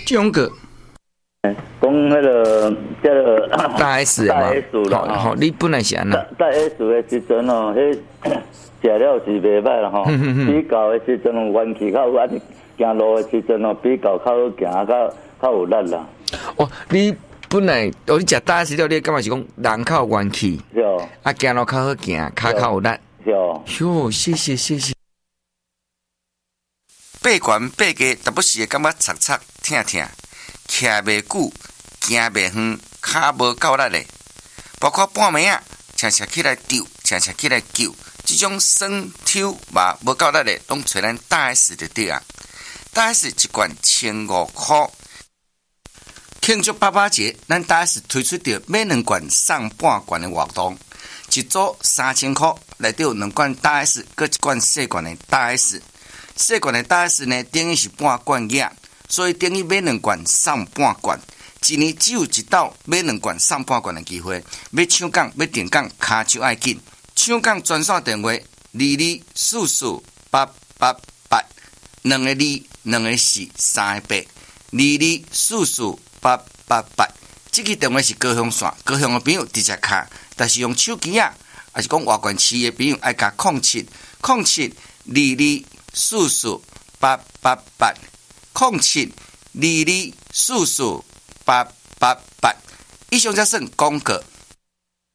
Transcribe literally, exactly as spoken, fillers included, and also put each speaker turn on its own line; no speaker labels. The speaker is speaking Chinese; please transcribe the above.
这种个。
讲迄个叫做
大 S
大
嘛，
S 啦，
吼吼，你本来是安
大
那，
大 S 的时阵哦，迄食了是袂歹啦吼。比较的时阵元气较有，啊行路的时阵哦，比较较好行，较较有力啦。
哦，你本来哦，你食大 S 了，你感觉是讲人较有元气，
是哦，
啊行路较好行，骹较有力，
是哦。
哟，谢谢谢谢。
爬悬爬低，但不时会感觉擦擦疼疼，徛袂久，行袂远，骹无够力的，包括半暝啊，常常起来丢，常常起来救，这种酸抽嘛无够力的，拢找咱大 S 就对啊。大 S 一罐千五块，庆祝爸爸节，咱大 S 推出着买两罐送半罐的活动，一组三千块，内底有两罐大 S， 搁一罐细罐的大 S。细罐的大 S 呢，等于是半罐液，所以等于买两罐送半罐。一年只有一道买两罐送半罐的机会，要抢讲要订讲，卡就爱紧。抢讲专线电话：二二四四八八八，两个二，两个四，三个八，二二四四八八八。这个电话是高雄线，高雄的朋友直接卡，但是用手机啊，还是讲外县市的朋友爱加零七零七二二。四四八八八零七二二四四八八八，以上才算广告。